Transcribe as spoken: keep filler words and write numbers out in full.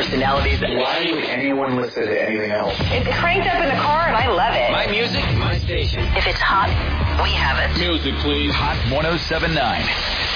personalities. Why would anyone listen to anything else? It's cranked up in the car and I love it. My music, my station. If it's hot, we have it. Music, please. Hot one oh seven point nine.